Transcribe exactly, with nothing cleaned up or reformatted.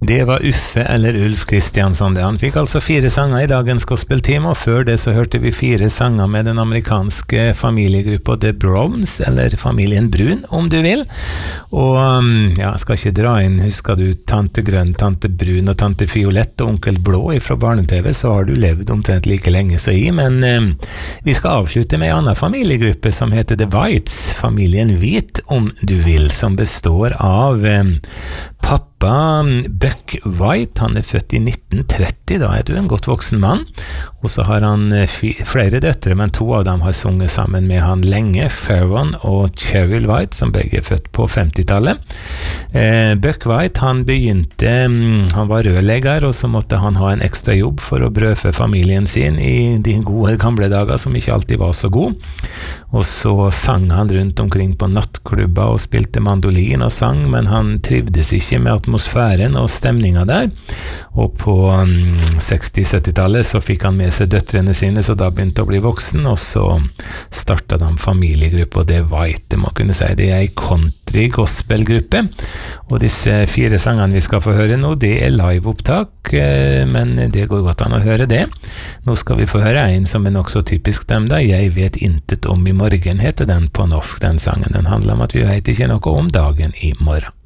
Det var Uffe eller Ulf Kristiansson det. Han fikk altså fire sanger i dagens gospeltime, og før det så hørte vi fire sanger med den amerikanske familiegruppa The Browns, eller familien Brun, om du vil. Og ja, jeg skal ikke dra inn, husker du Tante Grønn, Tante Brun og Tante Fiolett og Onkel Blå fra barne-tv, så har du levd omtrent like lenge så i, men eh, vi skal avslutte med en annen familiegruppe som heter The Whites, familien Hvit, om du vil, som består av eh, pappa Buck White. Han er født i nitten tretti, da er du en godt voksen mann, og så har han flere døtre, men to av dem har sunget sammen med han lenge, Farron og Cheryl White, som begge er født på femtitallet. Eh, Buck White, han begynte, han var rørlegger, og så måtte han ha en ekstra jobb for å brødfø familien sin i de gode gamle dager, som ikke alltid var så god. Og så sang han rundt omkring på nattklubber og spilte mandolin og sang, men han trivdes ikke med atmosfæren og stemninga der. Og på um, seksti-syttitallet så fikk han med seg døtrene sine, så da begynte å bli voksen, og så startet de familiegruppe, og det White, må kunne si, det er en country-gospelgruppe, og disse fire sangene vi skal få høre nå, det er live-opptak, men det går godt an å høre det. Nå skal vi få høre en som er nok så typisk dem da, Jeg vet intet om i morgen, heter den på norsk, den sangen. Den handler om at vi vet ikke noe om dagen i morgen.